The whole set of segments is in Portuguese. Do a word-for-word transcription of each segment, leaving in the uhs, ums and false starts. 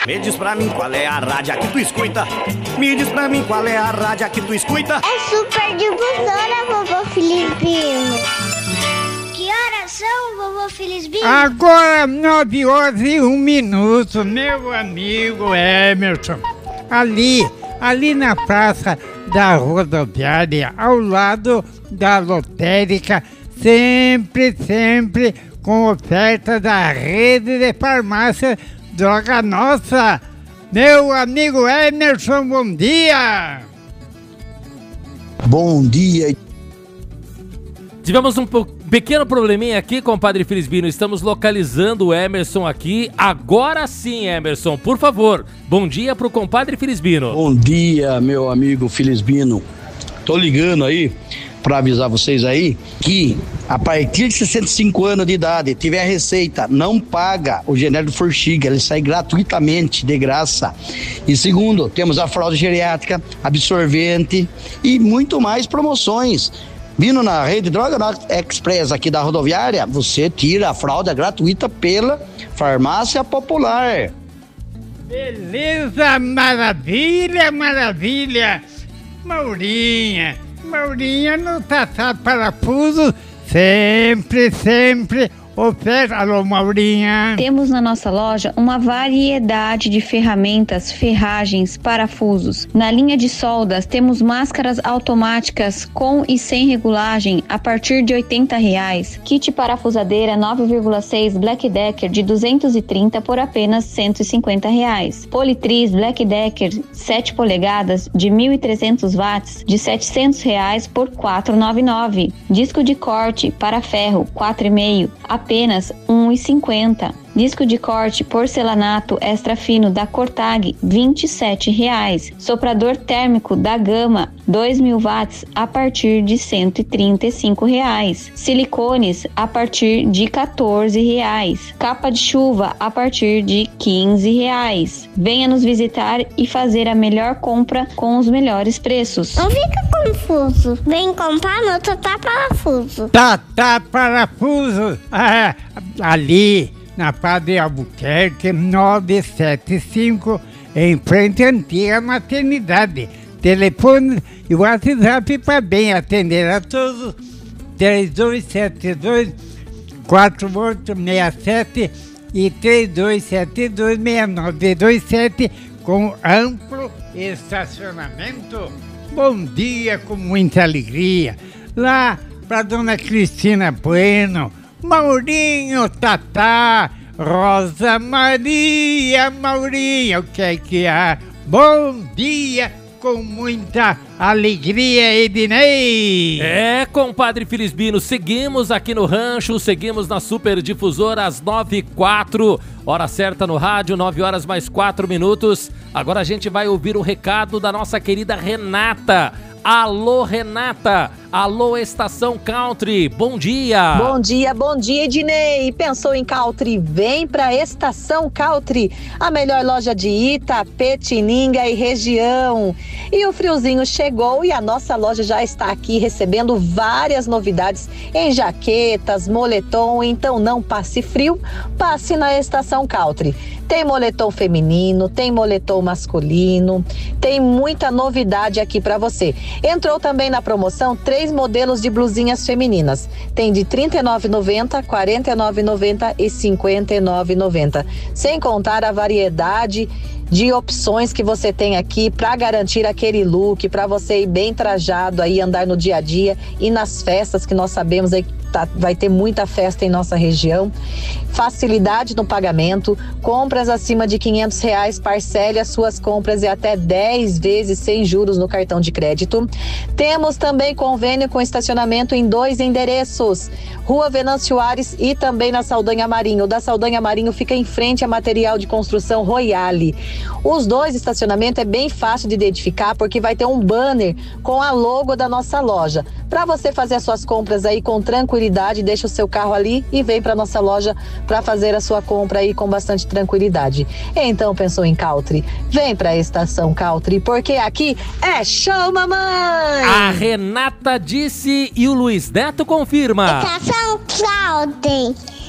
Me diz pra mim qual é a rádio que tu escuta. Me diz pra mim qual é a rádio que tu escuta. É Super Difusora, vovô Felizbino. Que horas são, vovô Felizbino? Agora nove horas e um minuto, meu amigo Emerson. Ali, ali na praça da rodoviária, ao lado da lotérica, sempre, sempre com oferta da rede de farmácia Droga Nossa. Meu amigo Emerson, bom dia! Bom dia! Tivemos um pequeno probleminha aqui, compadre Felizbino. Estamos localizando o Emerson aqui. Agora sim, Emerson, por favor. Bom dia pro compadre Felizbino. Bom dia, meu amigo Felizbino. Tô ligando aí para avisar vocês aí que a partir de sessenta e cinco anos de idade, tiver receita, não paga o genérico Forxiga, ele sai gratuitamente, de graça. E segundo, temos a fralda geriátrica, absorvente e muito mais promoções. Vindo na rede Droga Express aqui da rodoviária, você tira a fralda gratuita pela Farmácia Popular. Beleza, maravilha, maravilha. Maurinha, Maurinha no Tatá Parafuso, sempre, sempre oferta. Alô, Maurinha. Temos na nossa loja uma variedade de ferramentas, ferragens, parafusos. Na linha de soldas, temos máscaras automáticas com e sem regulagem a partir de oitenta reais. Kit parafusadeira nove vírgula seis Black Decker de duzentos e trinta por apenas cento e cinquenta reais. Politriz Black Decker sete polegadas de mil e trezentos watts de setecentos reais por quatrocentos e noventa e nove reais. Disco de corte para ferro quatro e meio apenas um real e cinquenta centavos. Disco de corte porcelanato extra fino da Cortag, vinte e sete reais. Soprador térmico da Gama, dois mil watts, a partir de cento e trinta e cinco reais. Silicones, a partir de quatorze reais. Capa de chuva, a partir de quinze reais. Venha nos visitar e fazer a melhor compra com os melhores preços. Não fica confuso. Vem comprar no Tatá Parafuso. Tatá Parafuso, ah, ali na Padre Albuquerque, novecentos e setenta e cinco, em frente à antiga maternidade. Telefone e WhatsApp para bem atender a todos. três dois sete dois, quatro oito seis sete e três dois sete dois, seis nove dois sete, com amplo estacionamento. Bom dia, com muita alegria. Lá para dona Cristina Bueno, Maurinho, Tatá, Rosa Maria, Maurinho, o que é que há? Bom dia, com muita alegria, Ednei. É, compadre Felizbino, seguimos aqui no rancho, seguimos na Super Difusora às nove e quatro, hora certa no rádio, nove horas mais quatro minutos. Agora a gente vai ouvir o recado da nossa querida Renata. Alô, Renata! Alô, Estação Country! Bom dia! Bom dia, bom dia, Ednei! Pensou em Country? Vem pra Estação Country, a melhor loja de Itapetininga e região. E o friozinho chegou e a nossa loja já está aqui recebendo várias novidades em jaquetas, moletom. Então não passe frio, passe na Estação Country. Tem moletom feminino, tem moletom masculino, tem muita novidade aqui para você. Entrou também na promoção três modelos de blusinhas femininas. Tem de trinta e nove reais e noventa centavos, quarenta e nove reais e noventa centavos e cinquenta e nove reais e noventa centavos. Sem contar a variedade de opções que você tem aqui para garantir aquele look, para você ir bem trajado aí, andar no dia a dia e nas festas que nós sabemos aí que tá, vai ter muita festa em nossa região. Facilidade no pagamento, compras acima de quinhentos reais, parcele as suas compras e até dez vezes sem juros no cartão de crédito. Temos também convênio com estacionamento em dois endereços, Rua Venâncio Ares e também na Saldanha Marinho. O da Saldanha Marinho fica em frente a Material de Construção Royale. Os dois estacionamentos é bem fácil de identificar porque vai ter um banner com a logo da nossa loja. Para você fazer as suas compras aí com tranquilidade, deixa o seu carro ali e vem para nossa loja para fazer a sua compra aí com bastante tranquilidade. Então pensou em Country? Vem para a Estação Country, porque aqui é show, mamãe! A Renata disse e o Luiz Neto confirma. Estação Country.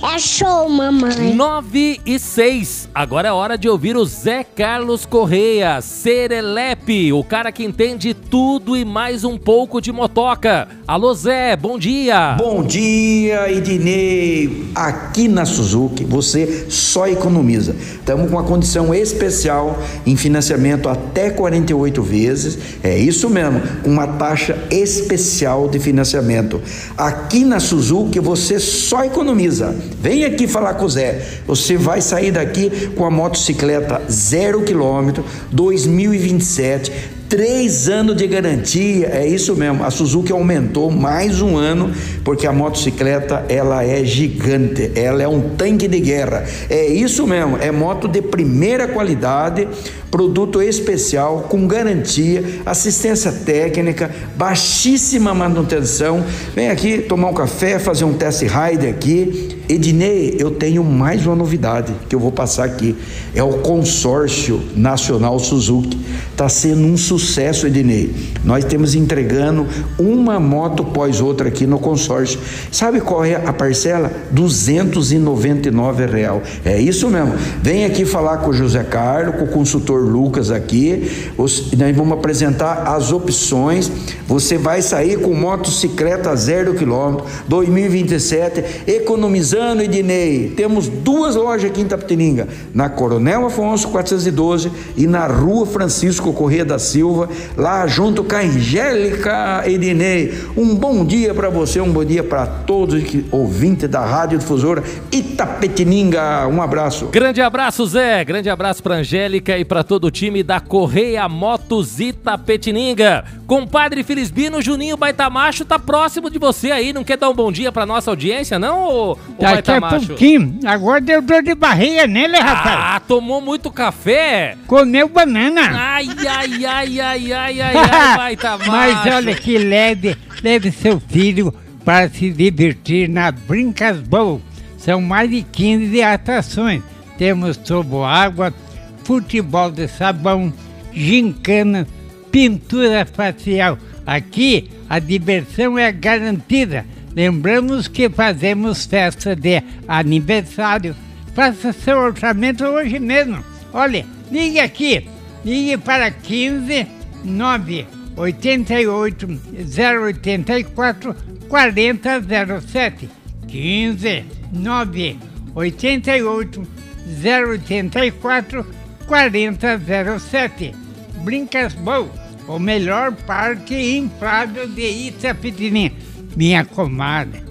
É show, mamãe. nove e seis. Agora é hora de ouvir o Zé Carlos Correia, Serelepe, o cara que entende tudo e mais um pouco de motoca. Alô, Zé, bom dia. Bom dia, Ednei. Aqui na Suzuki você só economiza. Estamos com uma condição especial em financiamento até quarenta e oito vezes. É isso mesmo, uma taxa especial de financiamento. Aqui na Suzuki você só economiza. Vem aqui falar com o Zé. Você vai sair daqui com a motocicleta zero quilômetro, dois mil e vinte e sete, três anos de garantia. É isso mesmo, a Suzuki aumentou mais um ano, porque a motocicleta, ela é gigante, ela é um tanque de guerra. É isso mesmo, é moto de primeira qualidade, produto especial, com garantia, assistência técnica, baixíssima manutenção. Vem aqui tomar um café, fazer um test ride aqui. Ednei, eu tenho mais uma novidade que eu vou passar aqui. É o Consórcio Nacional Suzuki. Está sendo um sucesso, Ednei. Nós temos entregando uma moto após outra aqui no consórcio. Sabe qual é a parcela? duzentos e noventa e nove reais. É isso mesmo. Vem aqui falar com o José Carlos, com o consultor Lucas aqui. Nós vamos apresentar as opções. Você vai sair com motocicleta zero quilômetro, dois mil e vinte e sete, economizando, Ednei. Temos duas lojas aqui em Itapetininga, na Coronel Afonso quatrocentos e doze e na Rua Francisco Corrêa da Silva, lá junto com a Angélica. Ednei, um bom dia para você, um bom dia para todos que ouvintes da Rádio Difusora Itapetininga. Um abraço. Grande abraço, Zé. Grande abraço para Angélica e para todo o time da Correia Motos Itapetininga. Compadre Filisbino, Juninho Baitamacho tá próximo de você aí. Não quer dar um bom dia para nossa audiência, não, ô, ô Daqui a Baitamacho? pouquinho. Agora deu dor de barriga nele, rapaz. Ah, tomou muito café? Comeu banana. Ai, ai, ai, ai, ai, ai, ai, Baitamacho. Mas olha que leve, leve seu filho para se divertir na Brincas Bowl. São mais de quinze atrações. Temos toboágua, futebol de sabão, gincana, pintura facial. Aqui a diversão é garantida. Lembramos que fazemos festa de aniversário. Faça seu orçamento hoje mesmo. Olha, ligue aqui. Ligue para quinze nove oitenta e oito zero oitenta e quatro quarenta zero sete. quinze nove oitenta e oito zero oitenta e quatro quarenta zero sete. Brincas Bowl, o melhor parque inflável de Itapetininga. Minha comadre,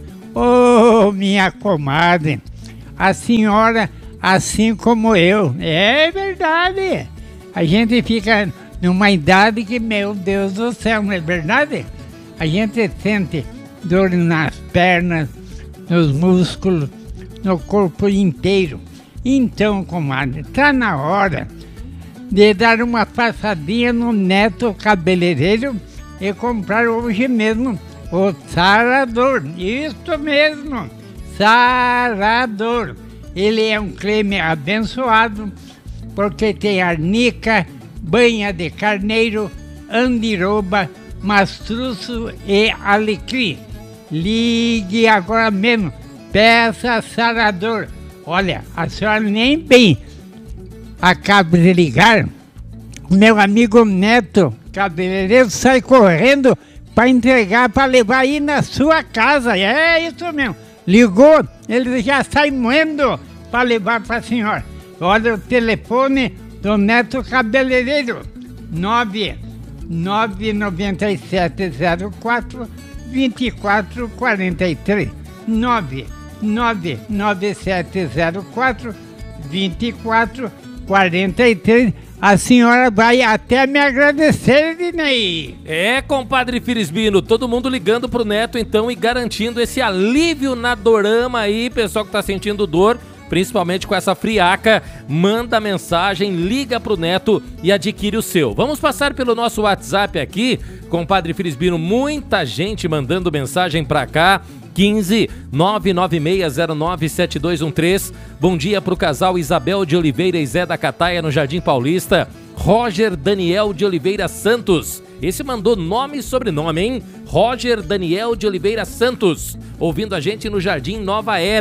oh minha comadre, a senhora assim como eu, é verdade. A gente fica numa idade que, meu Deus do céu, não é verdade? A gente sente dor nas pernas, nos músculos, no corpo inteiro. Então, comadre, tá na hora de dar uma passadinha no Neto Cabeleireiro e comprar hoje mesmo o sarador. Isso mesmo, sarador. Ele é um creme abençoado porque tem arnica, banha de carneiro, andiroba, mastruço e alecrim. Ligue agora mesmo, peça sarador. Olha, a senhora nem bem acaba de ligar, meu amigo Neto Cabeleireiro sai correndo para entregar, para levar aí na sua casa. É isso mesmo. Ligou, ele já sai moendo para levar para a senhora. Olha o telefone do Neto Cabeleireiro. nove nove nove sete zero quatro dois quatro quatro três. nove nove nove sete zero quatro dois quatro quatro três. A senhora vai até me agradecer, Ednei. É, compadre Filisbino, todo mundo ligando pro Neto então e garantindo esse alívio na dorama aí, pessoal que tá sentindo dor, principalmente com essa friaca, manda mensagem, liga pro Neto e adquire o seu. Vamos passar pelo nosso WhatsApp aqui, compadre Filisbino, muita gente mandando mensagem pra cá. quinze nove nove seis zero nove sete dois um três. Bom dia pro casal Isabel de Oliveira e Zé da Cataia no Jardim Paulista. Roger Daniel de Oliveira Santos. Esse mandou nome e sobrenome, hein? Roger Daniel de Oliveira Santos. Ouvindo a gente no Jardim Nova Era.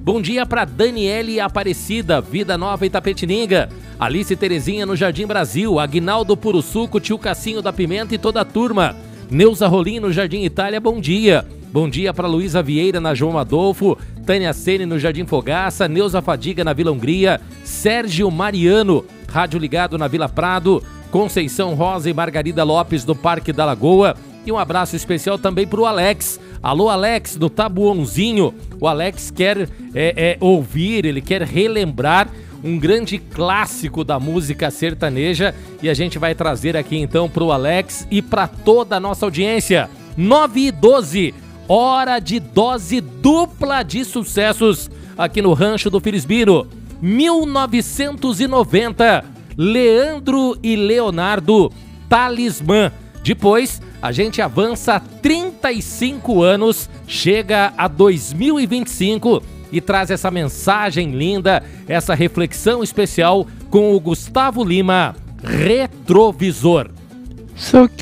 Bom dia para Daniele Aparecida, Vida Nova Itapetininga. Alice Terezinha no Jardim Brasil. Aguinaldo Puro Suco, Tio Cassinho da Pimenta e toda a turma. Neuza Rolim no Jardim Itália, bom dia. Bom dia para Luísa Vieira na João Adolfo. Tânia Sene no Jardim Fogaça. Neuza Fadiga na Vila Hungria. Sérgio Mariano, rádio ligado na Vila Prado. Conceição Rosa e Margarida Lopes do Parque da Lagoa. E um abraço especial também para o Alex. Alô, Alex, do Tabuãozinho. O Alex quer é, é, ouvir, ele quer relembrar um grande clássico da música sertaneja. E a gente vai trazer aqui então para o Alex e para toda a nossa audiência. nove e doze, hora de dose dupla de sucessos aqui no Rancho do Filisbino. mil novecentos e noventa, Leandro e Leonardo, Talismã. Depois, a gente avança trinta e cinco anos, chega a dois mil e vinte e cinco e traz essa mensagem linda, essa reflexão especial com o Gustavo Lima, Retrovisor. Só